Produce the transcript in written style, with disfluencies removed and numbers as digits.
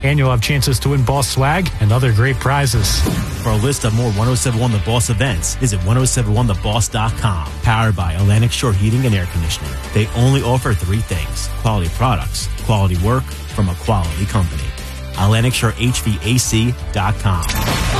And you'll have chances to win Boss swag and other great prizes. For a list of more 1071 The Boss events, visit 1071theboss.com. Powered by Atlantic Shore Heating and Air Conditioning. They only offer three things: quality products, quality work from a quality company. AtlanticShoreHVAC.com.